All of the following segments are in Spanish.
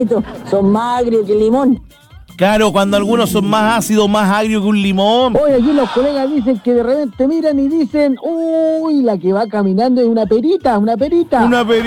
Son más agrios que el limón. Claro, cuando algunos son más ácidos, más agrios que un limón. Hoy aquí los colegas dicen que de repente miran y dicen, uy, la que va caminando es una perita. Una perita.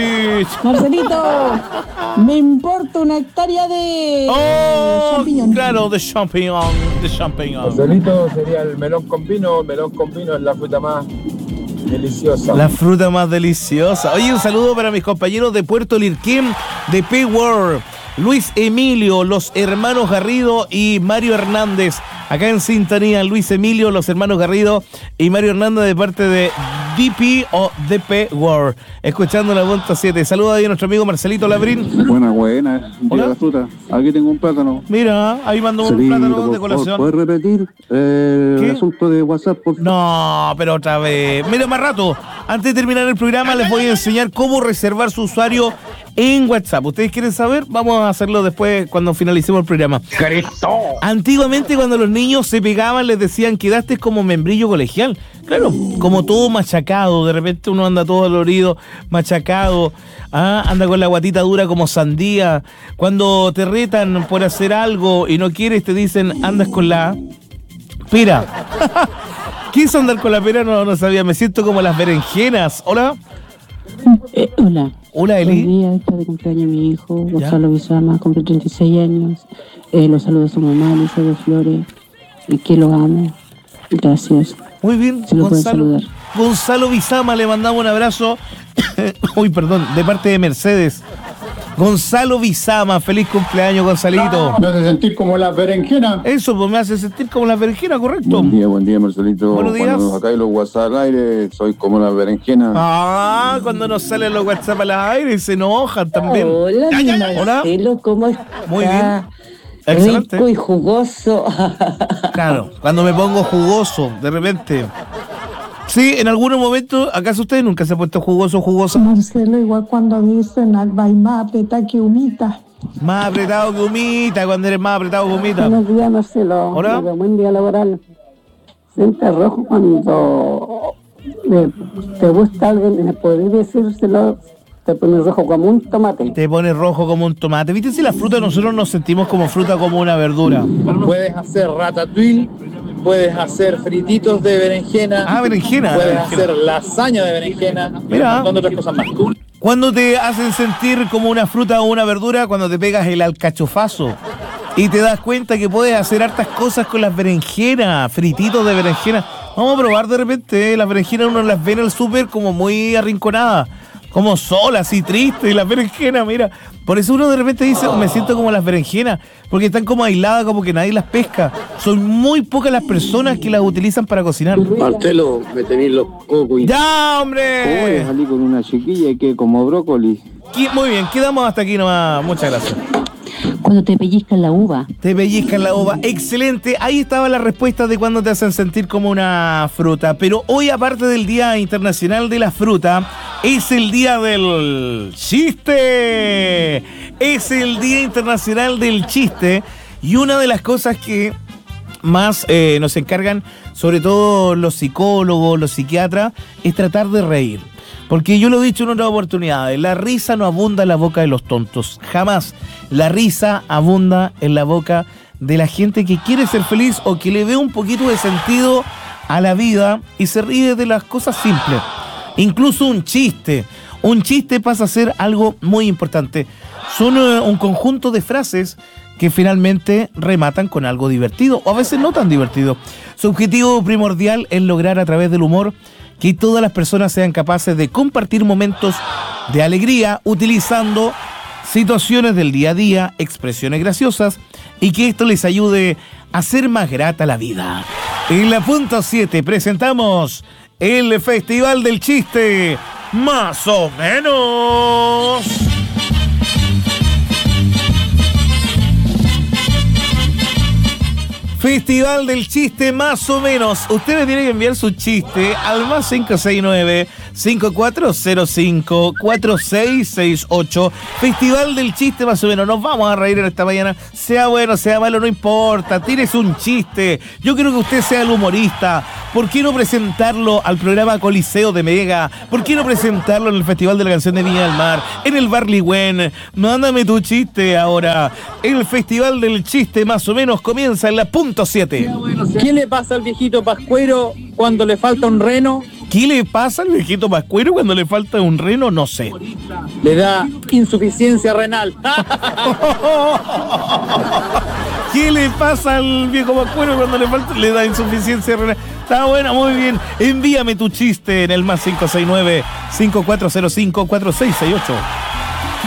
Marcelito, me importa una hectárea de champiñón. Claro, de champiñón. Marcelito sería el melón con vino. El melón con vino es la fruta más deliciosa. La fruta más deliciosa. Oye, un saludo para mis compañeros de Puerto Lirquén, de P-World. Luis Emilio, los hermanos Garrido y Mario Hernández. Acá en sintonía, Luis Emilio, los hermanos Garrido y Mario Hernández de parte de DP o DP World. Escuchando la punta 7. Saluda ahí a nuestro amigo Marcelito Labrín. Buena, Hola. de la fruta. Aquí tengo un plátano. Mira, ahí mandó un plátano de colación. ¿Puedes repetir el asunto de WhatsApp, por favor? No, pero otra vez. Mira, más rato. Antes de terminar el programa, les voy a enseñar cómo reservar su usuario en WhatsApp. ¿Ustedes quieren saber? Vamos a hacerlo después cuando finalicemos el programa. ¡Cristo! Antiguamente, cuando los niños se pegaban, les decían: quedaste como membrillo colegial. Claro, como todo machacado. De repente uno anda todo dolorido, machacado. Anda con la guatita dura como sandía. Cuando te retan por hacer algo y no quieres, te dicen: andas con la pera. ¿Qué es andar con la pera? No sabía. Me siento como las berenjenas. ¿Hola? Hola. Hola, Eli. Buen día, está de cumpleaños mi hijo, Gonzalo Bizama, cumple 36 años. Los saludos a su mamá, Elizabeth Flores, y que lo amo. Gracias. Muy bien, si lo pueden saludar. Gonzalo Bizama, le mandamos un abrazo. Uy, perdón, de parte de Mercedes. Gonzalo Bizama, feliz cumpleaños, Gonzalito. Me hace sentir como las berenjenas. Eso, pues me hace sentir como las berenjenas, correcto. Buen día, Marcelito. Buenos días. Cuando nos acá los WhatsApp al aire, soy como las berenjenas. Cuando nos salen los WhatsApp al aire se enojan también. Hola, Marcelo, ¿cómo estás? Muy bien. Excelente. Rico y jugoso. Claro, cuando me pongo jugoso, de repente. Sí, en algunos momentos, ¿acaso ustedes nunca se han puesto jugosa? Marcelo, igual cuando dicen alba y más apretado que humita. Más apretado que humita, cuando eres más apretado que humita. Buenos días, Marcelo. Hola. Buen día laboral. Siente rojo cuando te gusta alguien, ¿me podés decírselo? Te pone rojo como un tomate. Te pone rojo como un tomate. ¿Viste si la fruta nosotros nos sentimos como fruta, como una verdura? Puedes hacer ratatouille, puedes hacer frititos de berenjena. Berenjena. Puedes hacer lasaña de berenjena. Mira. Un montón de otras cosas más. Cuando te hacen sentir como una fruta o una verdura, cuando te pegas el alcachofazo y te das cuenta que puedes hacer hartas cosas con las berenjenas, frititos de berenjena. Vamos a probar de repente, las berenjenas uno las ve en el súper como muy arrinconadas, como sola, así triste, y las berenjenas, mira. Por eso uno de repente dice, me siento como las berenjenas, porque están como aisladas, como que nadie las pesca. Son muy pocas las personas que las utilizan para cocinar. Marcelo, me tenéis los cocos y... ¡Ya, hombre! Voy a salir con una chiquilla y que como brócoli. Muy bien, quedamos hasta aquí nomás. Muchas gracias. Cuando te pellizcan la uva. Te pellizcan la uva. Excelente. Ahí estaba la respuesta de cuando te hacen sentir como una fruta. Pero hoy, aparte del Día Internacional de la Fruta, es el Día del Chiste. Es el Día Internacional del Chiste. Y una de las cosas que más nos encargan, sobre todo los psicólogos, los psiquiatras, es tratar de reír. Porque yo lo he dicho en otras oportunidades, la risa no abunda en la boca de los tontos. Jamás. La risa abunda en la boca de la gente que quiere ser feliz o que le ve un poquito de sentido a la vida y se ríe de las cosas simples. Incluso un chiste. Un chiste pasa a ser algo muy importante. Son un conjunto de frases que finalmente rematan con algo divertido o a veces no tan divertido. Su objetivo primordial es lograr a través del humor que todas las personas sean capaces de compartir momentos de alegría utilizando situaciones del día a día, expresiones graciosas y que esto les ayude a hacer más grata la vida. En la punta 7 presentamos el Festival del Chiste, más o menos. Festival del Chiste, más o menos. Usted me tiene que enviar su chiste al más 5405-4668. Festival del chiste, más o menos. Nos vamos a reír en esta mañana. Sea bueno, sea malo, no importa. Tienes un chiste. Yo quiero que usted sea el humorista. ¿Por qué no presentarlo al programa Coliseo de Mega? ¿Por qué no presentarlo en el Festival de la Canción de Viña del Mar? En el Barligüen. Mándame tu chiste ahora. El Festival del Chiste, más o menos, comienza en la punto 7. ¿Qué le pasa al viejito pascuero cuando le falta un reno? ¿Qué le pasa al viejito pascuero cuando le falta un reno? No sé. Le da insuficiencia renal. ¿Qué le pasa al viejo pascuero cuando le da insuficiencia renal? Está buena, muy bien. Envíame tu chiste en el +569-5405-4668.